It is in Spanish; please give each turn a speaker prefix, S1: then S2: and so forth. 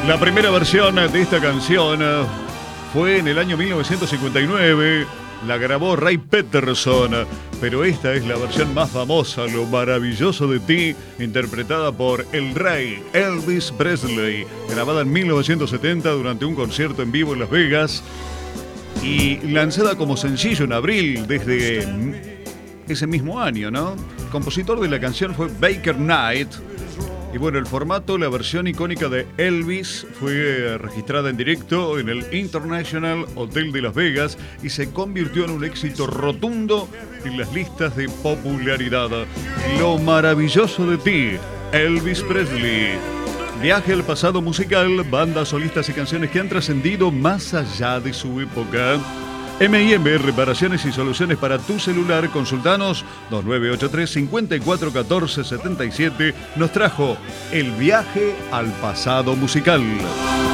S1: La primera versión de esta canción fue en el año 1959. La grabó Ray Peterson, pero esta es la versión más famosa, Lo maravilloso de ti, interpretada por el rey Elvis Presley, grabada en 1970 durante un concierto en vivo en Las Vegas y lanzada como sencillo en abril desde ese mismo año, ¿no? El compositor de la canción fue Baker Knight. Y bueno, el formato, la versión icónica de Elvis fue registrada en directo en el International Hotel de Las Vegas y se convirtió en un éxito rotundo en las listas de popularidad. Lo maravilloso de ti, Elvis Presley. Viaje al pasado musical, bandas, solistas y canciones que han trascendido más allá de su época. M&M, reparaciones y soluciones para tu celular. Consultanos 2983-541477. Nos trajo el viaje al pasado musical.